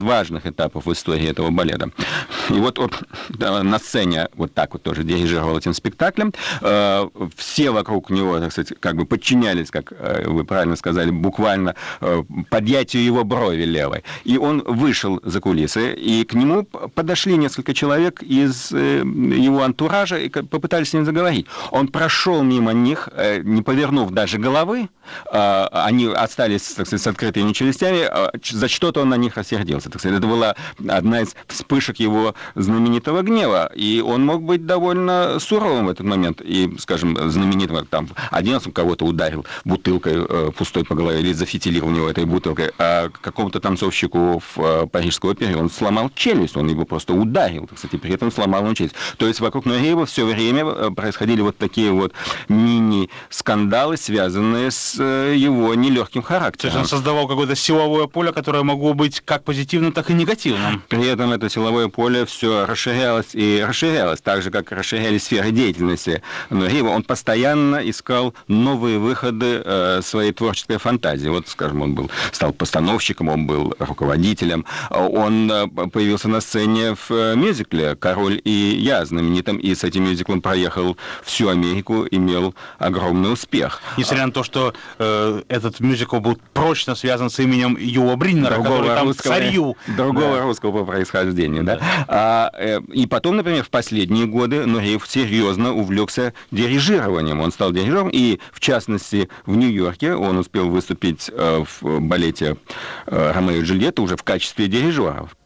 важных этапов в истории этого балета. И вот на сцене вот так вот тоже дирижировал этим спектаклем. Все вокруг него, так сказать, как бы подчинялись, как вы правильно сказали, буквально подъятию его брови левой. И он вышел за кулисы, и к нему подошли несколько человек из его антуража и попытались с ним заговорить. Он прошел мимо них, не повернув даже головы. Они остались, так сказать, с открытыми челюстями. За что-то он на них рассердился. Так сказать, это была одна из вспышек его знаменитого гнева, и он мог быть довольно суровым в этот момент. И, скажем, знаменитым, там, один раз он кого-то ударил бутылкой пустой по голове, или зафитилил у него этой бутылкой, а какому-то танцовщику в Парижской опере он сломал челюсть, он его просто ударил, так сказать, и при этом сломал ему челюсть. То есть вокруг Нуреева все время происходили вот такие вот мини-скандалы, связанные с его нелегким характером. То есть он создавал какое-то силовое поле, которое могло быть как позитивным, так и негативным. При этом это силовое поле все расширялось и расширялось, так же, как расширялись сферы деятельности Нуреева. Он постоянно искал новые выходы своей творческой фантазии. Вот, скажем, он стал постановщиком, он был руководителем. Он появился на сцене в мюзикле «Король и я» знаменитым, и с этим мюзиклом проехал всю Америку, имел огромный успех. Несмотря на то, что этот мюзикл был прочно связан с именем Юла Бриннера, который там царил. Другого русского по происхождению, да. И потом, например, в последние годы Нуреев серьезно увлекся дирижированием. Он стал дирижером, и, в частности, в Нью-Йорке он успел выступить в балете «Ромео и Джульетта» уже в качестве дирижера.